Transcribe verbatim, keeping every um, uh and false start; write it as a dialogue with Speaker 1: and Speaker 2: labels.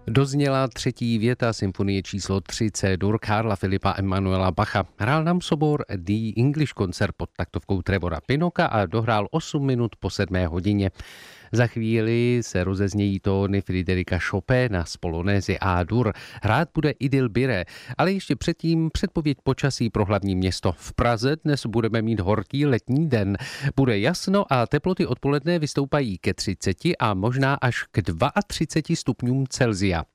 Speaker 1: Dozněla třetí věta symfonie číslo tři C-dur Karla Filipa Emanuela Bacha. Hrál nám sobor The English Concert pod taktovkou Trevora Pinoka a dohrál osm minut po sedmé hodině. Za chvíli se rozeznějí tóny Friderika Chopina z Polonézy A-dur. Hrát bude Idil Bire, ale ještě předtím předpověď počasí pro hlavní město. V Praze dnes budeme mít horký letní den. Bude jasno a teploty odpoledne vystoupají ke třiceti a možná až k třiceti dvou stupňům Celsia.